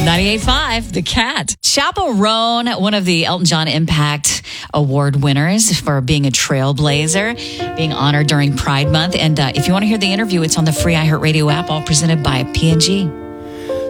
98.5, The Cat. Chaperone, one of the Elton John Impact Award winners for being a trailblazer, being honored during Pride Month. And if you want to hear the interview, it's on the free iHeartRadio app, all presented by P&G.